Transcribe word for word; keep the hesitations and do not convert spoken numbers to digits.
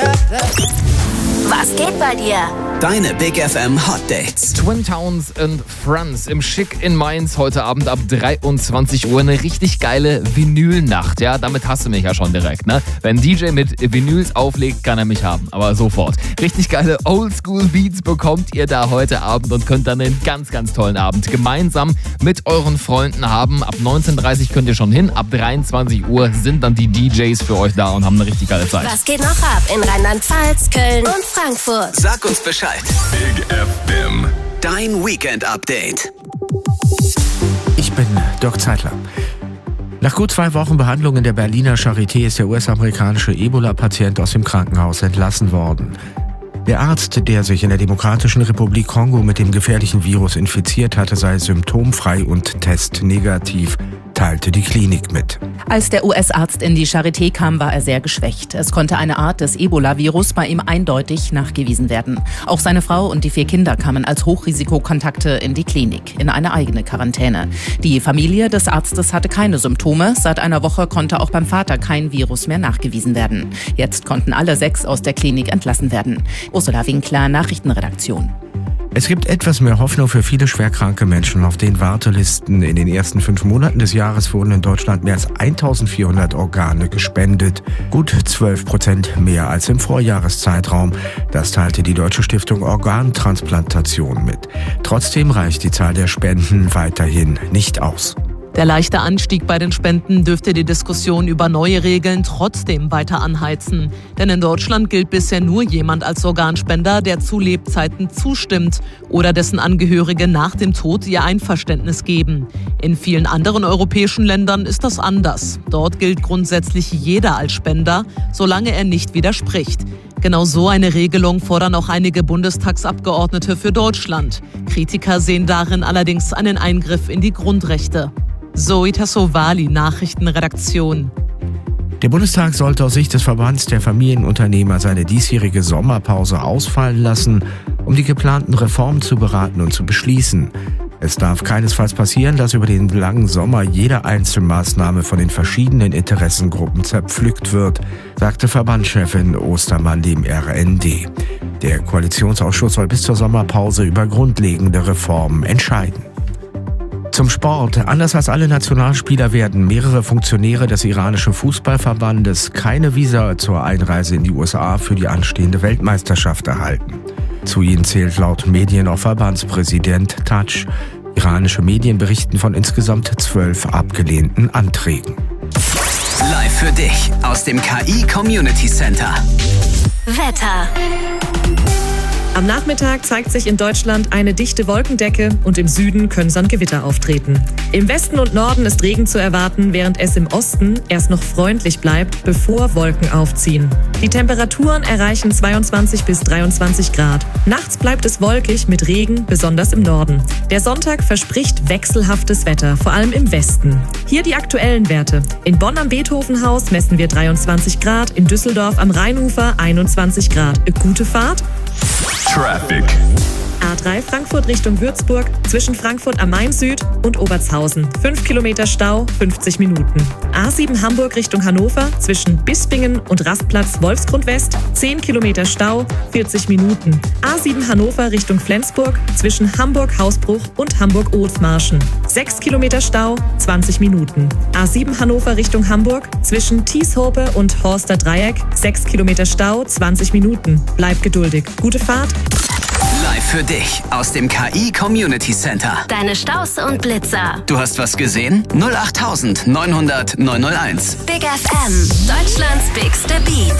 Was geht bei dir? Deine Big F M Hot Dates. Twin Towns and Friends im Schick in Mainz heute Abend ab dreiundzwanzig Uhr. Eine richtig geile Vinylnacht. Ja, damit hast du mich ja schon direkt, ne? Wenn ein D J mit Vinyls auflegt, kann er mich haben. Aber sofort. Richtig geile Oldschool Beats bekommt ihr da heute Abend und könnt dann einen ganz, ganz tollen Abend gemeinsam mit euren Freunden haben. Ab neunzehn Uhr dreißig könnt ihr schon hin. Ab dreiundzwanzig Uhr sind dann die D Js für euch da und haben eine richtig geile Zeit. Was geht noch ab in Rheinland-Pfalz, Köln und Frankfurt? Sag uns Bescheid. Big F M. Dein Weekend-Update. Ich bin Dirk Zeitler. Nach gut zwei Wochen Behandlung in der Berliner Charité ist der U S-amerikanische Ebola-Patient aus dem Krankenhaus entlassen worden. Der Arzt, der sich in der Demokratischen Republik Kongo mit dem gefährlichen Virus infiziert hatte, sei symptomfrei und testnegativ, teilte die Klinik mit. Als der U S-Arzt in die Charité kam, war er sehr geschwächt. Es konnte eine Art des Ebola-Virus bei ihm eindeutig nachgewiesen werden. Auch seine Frau und die vier Kinder kamen als Hochrisikokontakte in die Klinik, in eine eigene Quarantäne. Die Familie des Arztes hatte keine Symptome. Seit einer Woche konnte auch beim Vater kein Virus mehr nachgewiesen werden. Jetzt konnten alle sechs aus der Klinik entlassen werden. Ursula Winkler, Nachrichtenredaktion. Es gibt etwas mehr Hoffnung für viele schwerkranke Menschen auf den Wartelisten. In den ersten fünf Monaten des Jahres wurden in Deutschland mehr als eintausendvierhundert Organe gespendet. Gut zwölf Prozent mehr als im Vorjahreszeitraum. Das teilte die Deutsche Stiftung Organtransplantation mit. Trotzdem reicht die Zahl der Spenden weiterhin nicht aus. Der leichte Anstieg bei den Spenden dürfte die Diskussion über neue Regeln trotzdem weiter anheizen. Denn in Deutschland gilt bisher nur jemand als Organspender, der zu Lebzeiten zustimmt oder dessen Angehörige nach dem Tod ihr Einverständnis geben. In vielen anderen europäischen Ländern ist das anders. Dort gilt grundsätzlich jeder als Spender, solange er nicht widerspricht. Genau so eine Regelung fordern auch einige Bundestagsabgeordnete für Deutschland. Kritiker sehen darin allerdings einen Eingriff in die Grundrechte. Zoe Tassovali, Nachrichtenredaktion. Der Bundestag sollte aus Sicht des Verbands der Familienunternehmer seine diesjährige Sommerpause ausfallen lassen, um die geplanten Reformen zu beraten und zu beschließen. Es darf keinesfalls passieren, dass über den langen Sommer jede Einzelmaßnahme von den verschiedenen Interessengruppen zerpflückt wird, sagte Verbandschefin Ostermann dem R N D. Der Koalitionsausschuss soll bis zur Sommerpause über grundlegende Reformen entscheiden. Zum Sport. Anders als alle Nationalspieler werden mehrere Funktionäre des iranischen Fußballverbandes keine Visa zur Einreise in die U S A für die anstehende Weltmeisterschaft erhalten. Zu ihnen zählt laut Medien auch Verbandspräsident Tadsch. Iranische Medien berichten von insgesamt zwölf abgelehnten Anträgen. Live für dich aus dem K I Community Center. Wetter. Am Nachmittag zeigt sich in Deutschland eine dichte Wolkendecke und im Süden können Sonnengewitter auftreten. Im Westen und Norden ist Regen zu erwarten, während es im Osten erst noch freundlich bleibt, bevor Wolken aufziehen. Die Temperaturen erreichen zweiundzwanzig bis dreiundzwanzig Grad. Nachts bleibt es wolkig mit Regen, besonders im Norden. Der Sonntag verspricht wechselhaftes Wetter, vor allem im Westen. Hier die aktuellen Werte. In Bonn am Beethovenhaus messen wir dreiundzwanzig Grad, in Düsseldorf am Rheinufer einundzwanzig Grad. Gute Fahrt. Traffic. A drei Frankfurt Richtung Würzburg, zwischen Frankfurt am Main Süd und Obertshausen. fünf Kilometer Stau, fünfzig Minuten. A sieben Hamburg Richtung Hannover, zwischen Bispingen und Rastplatz Wolfsgrund West, zehn Kilometer Stau, vierzig Minuten. A sieben Hannover Richtung Flensburg, zwischen Hamburg-Hausbruch und Hamburg-Ohlsmarschen. sechs Kilometer Stau, zwanzig Minuten. A sieben Hannover Richtung Hamburg, zwischen Thieshope und Horster Dreieck, sechs Kilometer Stau, zwanzig Minuten. Bleib geduldig. Gute Fahrt. Live für dich aus dem K I Community Center. Deine Staus und Blitzer. Du hast was gesehen? null acht neunhundert neunhundert neunhunderteins. Big F M. Deutschlands bigste Beats.